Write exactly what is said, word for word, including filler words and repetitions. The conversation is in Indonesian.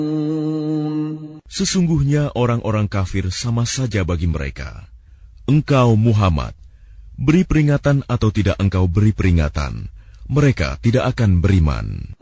Sesungguhnya orang-orang kafir sama saja bagi mereka. Engkau Muhammad, beri peringatan atau tidak engkau beri peringatan, mereka tidak akan beriman.